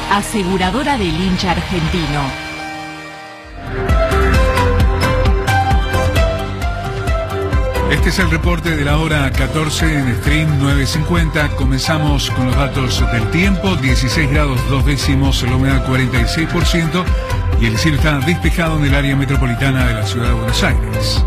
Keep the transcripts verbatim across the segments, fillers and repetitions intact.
aseguradora del hincha argentino. Este es el reporte de la hora catorce en Stream nueve cincuenta. Comenzamos con los datos del tiempo. dieciséis grados dos décimos, la humedad cuarenta y seis por ciento y el cielo está despejado en el área metropolitana de la ciudad de Buenos Aires.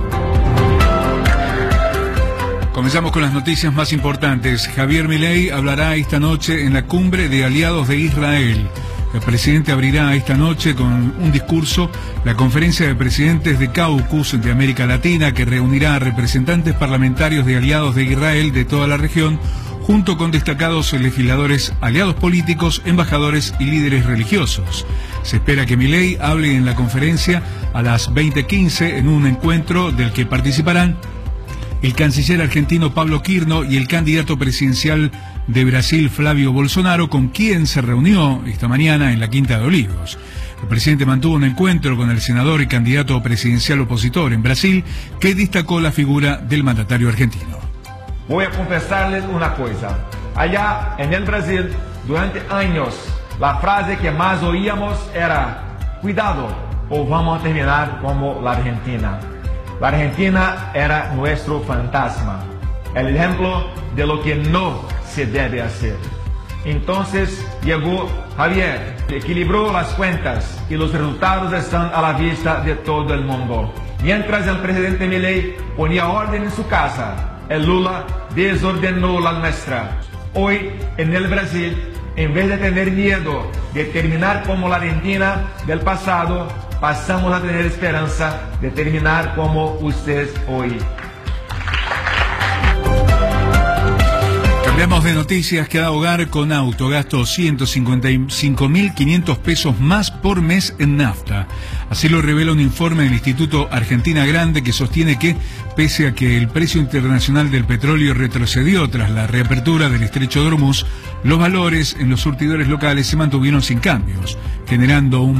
Comenzamos con las noticias más importantes. Javier Milei hablará esta noche en la cumbre de aliados de Israel. El presidente abrirá esta noche con un discurso la conferencia de presidentes de Caucus de América Latina, que reunirá a representantes parlamentarios de aliados de Israel de toda la región, junto con destacados legisladores, aliados políticos, embajadores y líderes religiosos. Se espera que Milei hable en la conferencia a las veinte quince en un encuentro del que participarán el canciller argentino Pablo Quirno y el candidato presidencial de Brasil, Flavio Bolsonaro, con quien se reunió esta mañana en la Quinta de Olivos. El presidente mantuvo un encuentro con el senador y candidato presidencial opositor en Brasil, que destacó la figura del mandatario argentino. Voy a confesarles una cosa. Allá en el Brasil, durante años, la frase que más oíamos era: cuidado, o vamos a terminar como la Argentina. La Argentina era nuestro fantasma, el ejemplo de lo que no se debe hacer. Entonces llegó Javier, equilibró las cuentas y los resultados están a la vista de todo el mundo. Mientras el presidente Milei ponía orden en su casa, el Lula desordenó la nuestra. Hoy en el Brasil, en vez de tener miedo de terminar como la Argentina del pasado, pasamos a tener esperanza de terminar como ustedes hoy. Cambiamos de noticias. Cada hogar con auto gasta ciento cincuenta y cinco mil quinientos pesos más por mes en nafta. Así lo revela un informe del Instituto Argentina Grande, que sostiene que, pese a que el precio internacional del petróleo retrocedió tras la reapertura del estrecho de Hormuz, los valores en los surtidores locales se mantuvieron sin cambios, generando un